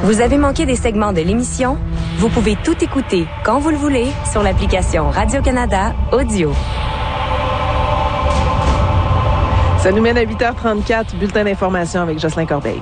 Vous avez manqué des segments de l'émission? Vous pouvez tout écouter quand vous le voulez sur l'application Radio-Canada Audio. Ça nous mène à 8h34, bulletin d'information avec Jocelyn Corbeil.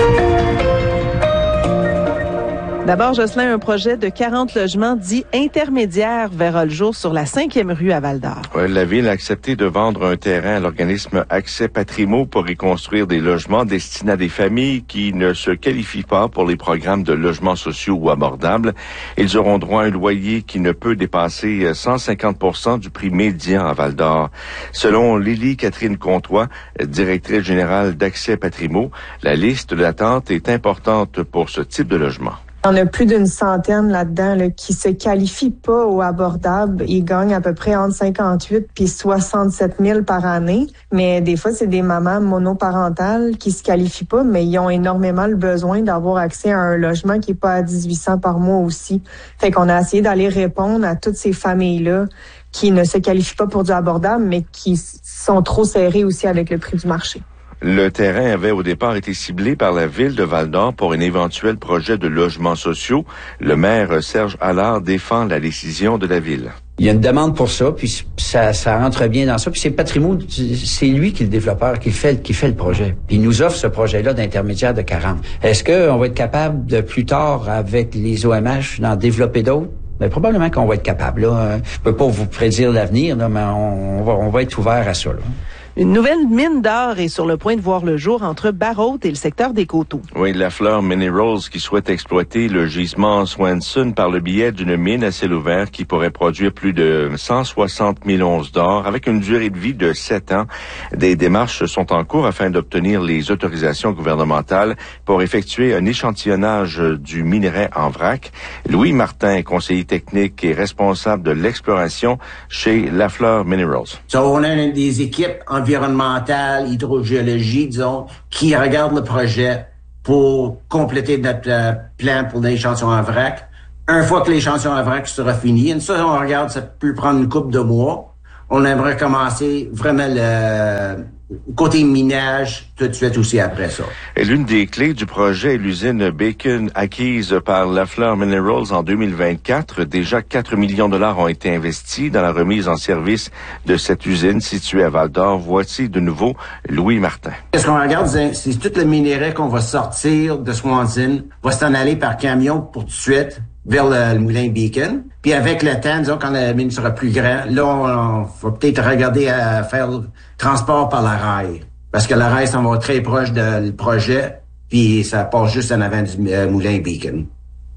D'abord, Jocelyn, un projet de 40 logements dits intermédiaires verra le jour sur la 5e rue à Val-d'Or. Ouais, la Ville a accepté de vendre un terrain à l'organisme Accès Patrimo pour y construire des logements destinés à des familles qui ne se qualifient pas pour les programmes de logements sociaux ou abordables. Ils auront droit à un loyer qui ne peut dépasser 150% du prix médian à Val-d'Or. Selon Lily Catherine Comtois, directrice générale d'Accès Patrimo, la liste d'attente est importante pour ce type de logement. On a plus d'une centaine là-dedans qui se qualifient pas au abordable. Ils gagnent à peu près entre 58 puis 67 000 par année. Mais des fois, c'est des mamans monoparentales qui se qualifient pas, mais ils ont énormément le besoin d'avoir accès à un logement qui est pas à 1800 par mois aussi. Fait qu'on a essayé d'aller répondre à toutes ces familles-là qui ne se qualifient pas pour du abordable, mais qui sont trop serrées aussi avec le prix du marché. Le terrain avait au départ été ciblé par la Ville de Val-d'Or pour un éventuel projet de logements sociaux. Le maire Serge Allard défend la décision de la Ville. Il y a une demande pour ça, puis ça rentre bien dans ça. Puis c'est Patrimo, c'est lui qui est le développeur, qui fait le projet. Puis il nous offre ce projet-là d'intermédiaire de 40. Est-ce qu'on va être capable de plus tard, avec les OMH, d'en développer d'autres? Ben, probablement qu'on va être capable. Là. Je peux pas vous prédire l'avenir, là, mais on va être ouvert à ça. Là. Une nouvelle mine d'or est sur le point de voir le jour entre Barrault et le secteur des Coteaux. Oui, Lafleur Minerals qui souhaite exploiter le gisement Swanson par le biais d'une mine à ciel ouvert qui pourrait produire plus de 160 000 onces d'or avec une durée de vie de 7 ans. Des démarches sont en cours afin d'obtenir les autorisations gouvernementales pour effectuer un échantillonnage du minerai en vrac. Louis Martin, conseiller technique et responsable de l'exploration chez Lafleur Minerals. On a des équipes environnementale, hydrogéologie, disons, qui regarde le projet pour compléter notre plan pour l'échantillon en vrac. Une fois que l'échantillon en vrac sera fini, ça, on regarde, ça peut prendre une couple de mois. On aimerait commencer vraiment le côté minage tout de suite aussi après ça. Et l'une des clés du projet est l'usine Bacon acquise par Lafleur Minerals en 2024. Déjà 4 millions de dollars ont été investis dans la remise en service de cette usine située à Val-d'Or. Voici de nouveau Louis Martin. Qu'est-ce qu'on regarde, c'est tout le minerai qu'on va sortir de Swanson, va s'en aller par camion pour tout de suite vers le moulin Beacon. Puis avec le temps, disons, quand la mine sera plus grande, là, on va peut-être regarder à faire le transport par la rail. Parce que la rail s'en va très proche du projet, puis ça passe juste en avant du moulin Beacon.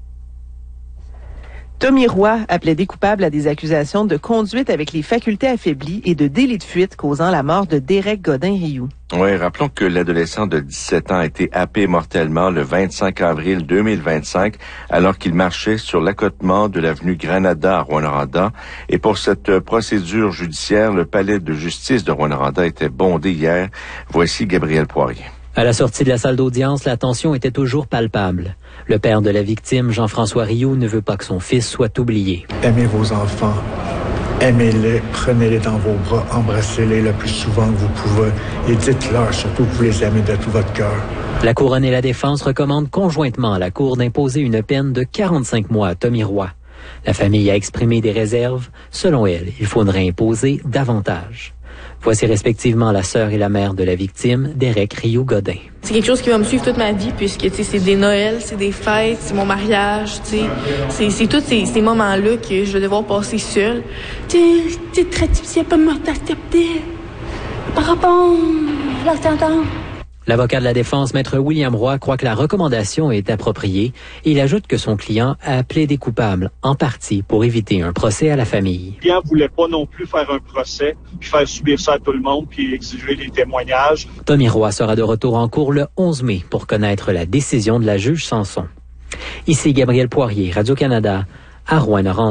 Tommy Roy a plaidé coupable à des accusations de conduite avec les facultés affaiblies et de délit de fuite causant la mort de Derek Godin-Rioux. Oui, rappelons que l'adolescent de 17 ans a été happé mortellement le 25 avril 2025 alors qu'il marchait sur l'accotement de l'avenue Granada à Rouyn-Noranda. Et pour cette procédure judiciaire, le palais de justice de Rouyn-Noranda était bondé hier. Voici Gabriel Poirier. À la sortie de la salle d'audience, la tension était toujours palpable. Le père de la victime, Jean-François Rioux, ne veut pas que son fils soit oublié. Aimez vos enfants, aimez-les, prenez-les dans vos bras, embrassez-les le plus souvent que vous pouvez et dites-leur surtout que vous les aimez de tout votre cœur. La Couronne et la Défense recommandent conjointement à la Cour d'imposer une peine de 45 mois à Tommy Roy. La famille a exprimé des réserves. Selon elle, il faudrait imposer davantage. Voici respectivement la sœur et la mère de la victime, Derek Rioux Godin. C'est quelque chose qui va me suivre toute ma vie puisque c'est des Noëls, c'est des fêtes, c'est mon mariage, c'est tous ces moments-là que je vais devoir passer seule. C'est très difficile pas me t'accepter par rapport à la sentence. L'avocat de la défense, Maître William Roy, croit que la recommandation est appropriée et il ajoute que son client a plaidé coupable, en partie, pour éviter un procès à la famille. Le client voulait pas non plus faire un procès, puis faire subir ça à tout le monde, puis exiger des témoignages. Tommy Roy sera de retour en cours le 11 mai pour connaître la décision de la juge Sanson. Ici Gabriel Poirier, Radio-Canada, à Rouyn-Noranda.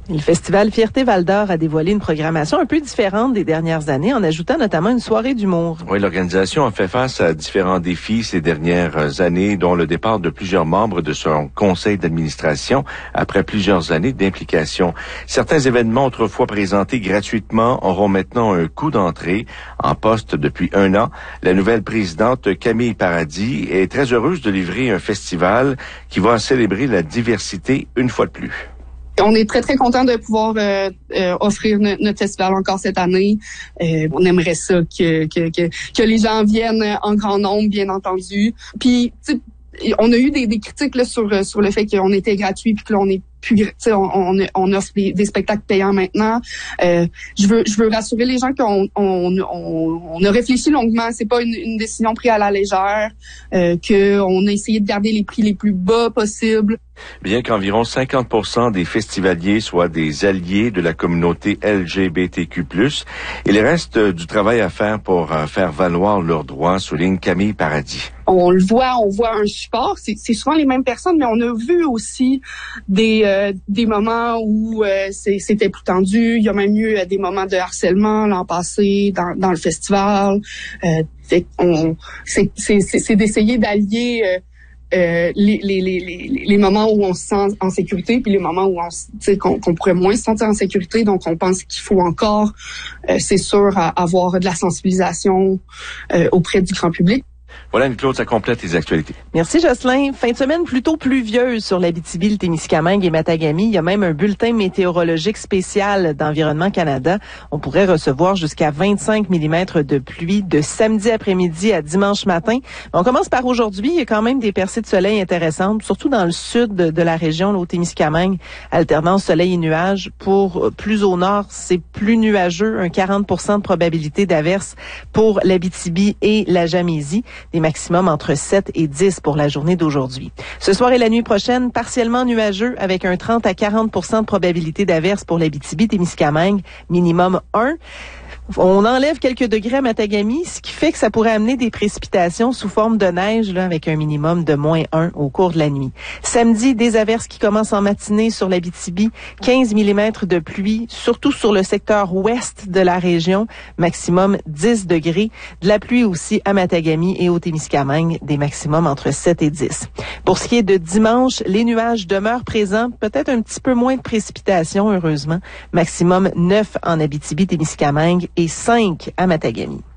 Le Festival Fierté Val-d'Or a dévoilé une programmation un peu différente des dernières années, en ajoutant notamment une soirée d'humour. Oui, l'organisation a fait face à différents défis ces dernières années, dont le départ de plusieurs membres de son conseil d'administration après plusieurs années d'implication. Certains événements autrefois présentés gratuitement auront maintenant un coût d'entrée. En poste depuis 1 an, la nouvelle présidente Camille Paradis est très heureuse de livrer un festival qui va célébrer la diversité une fois de plus. On est très, très content de pouvoir offrir notre festival encore cette année. On aimerait ça que les gens viennent en grand nombre, bien entendu. Puis, on a eu des critiques là, sur le fait qu'on était gratuit puis que là, on est plus, on offre des spectacles payants maintenant. Je veux rassurer les gens qu'on a réfléchi longuement. C'est pas une décision prise à la légère. Qu'on a essayé de garder les prix les plus bas possibles. Bien qu'environ 50% des festivaliers soient des alliés de la communauté LGBTQ+, il reste du travail à faire pour faire valoir leurs droits, souligne Camille Paradis. On le voit, on voit un support. C'est souvent les mêmes personnes, mais on a vu aussi des moments où c'était plus tendu. Il y a même eu des moments de harcèlement l'an passé dans le festival. C'est d'essayer d'allier les moments où on se sent en sécurité puis les moments où qu'on pourrait moins se sentir en sécurité. Donc on pense qu'il faut encore c'est sûr avoir de la sensibilisation auprès du grand public. Voilà, Claude, ça complète les actualités. Merci, Jocelyn. Fin de semaine plutôt pluvieuse sur l'Abitibi, le Témiscamingue et Matagami. Il y a même un bulletin météorologique spécial d'Environnement Canada. On pourrait recevoir jusqu'à 25 mm de pluie de samedi après-midi à dimanche matin. On commence par aujourd'hui. Il y a quand même des percées de soleil intéressantes, surtout dans le sud de la région, au Témiscamingue. Alternance soleil et nuages. Pour plus au nord, c'est plus nuageux. Un 40% de probabilité d'averse pour l'Abitibi et la Gamésie. Des maximums entre 7 et 10 pour la journée d'aujourd'hui. Ce soir et la nuit prochaine, partiellement nuageux avec un 30 à 40% de probabilité d'averse pour l'Abitibi-Témiscamingue, minimum 1. On enlève quelques degrés à Matagami, ce qui fait que ça pourrait amener des précipitations sous forme de neige là, avec un minimum de -1 au cours de la nuit. Samedi, des averses qui commencent en matinée sur l'Abitibi, 15 mm de pluie, surtout sur le secteur ouest de la région, maximum 10 degrés. De la pluie aussi à Matagami et au Témiscamingue, des maximums entre 7 et 10. Pour ce qui est de dimanche, les nuages demeurent présents, peut-être un petit peu moins de précipitations, heureusement. Maximum 9 en Abitibi-Témiscamingue et 5 à Matagami.